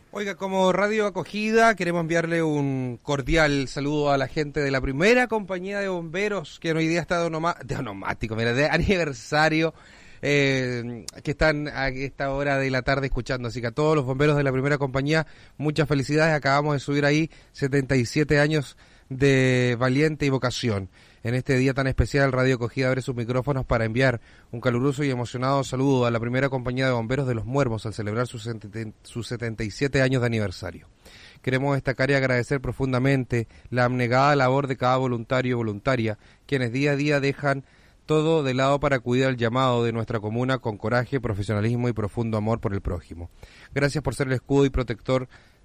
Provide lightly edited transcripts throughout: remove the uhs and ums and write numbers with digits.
Oiga, como Radio Acogida queremos enviarle un cordial saludo a la gente de la primera compañía de bomberos que hoy día está de aniversario, que están a esta hora de la tarde escuchando. Así que a todos los bomberos de la primera compañía, muchas felicidades. Acabamos de subir ahí 77 años de valiente y vocación. En este día tan especial, Radio Acogida abre sus micrófonos para enviar un caluroso y emocionado saludo a la primera compañía de bomberos de Los Muermos al celebrar sus 77 años de aniversario. Queremos destacar y agradecer profundamente la abnegada labor de cada voluntario y voluntaria, quienes día a día dejan todo de lado para acudir al llamado de nuestra comuna con coraje, profesionalismo y profundo amor por el prójimo. Gracias por ser el escudo y protector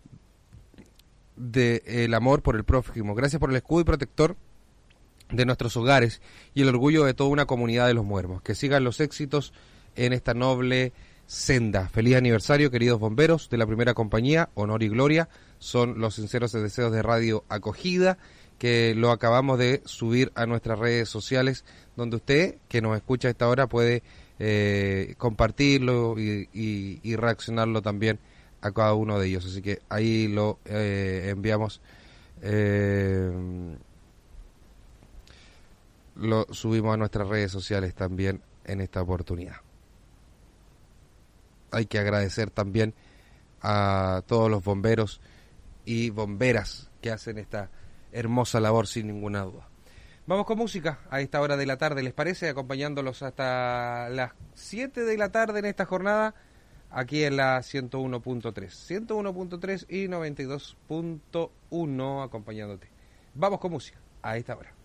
del amor por el prójimo. Gracias por el escudo y protector de nuestros hogares y el orgullo de toda una comunidad de Los Muermos. Que sigan los éxitos en esta noble senda. Feliz aniversario, queridos bomberos de la primera compañía. Honor y gloria son los sinceros deseos de Radio Acogida, que lo acabamos de subir a nuestras redes sociales, donde usted, que nos escucha a esta hora, puede compartirlo y reaccionarlo también a cada uno de ellos. Así que ahí lo enviamos, lo subimos a nuestras redes sociales también en esta oportunidad. Hay que agradecer también a todos los bomberos y bomberas que hacen esta hermosa labor, sin ninguna duda. Vamos con música a esta hora de la tarde, ¿les parece? Acompañándolos hasta las 7 de la tarde en esta jornada, aquí en la 101.3. 101.3 y 92.1 acompañándote. Vamos con música a esta hora.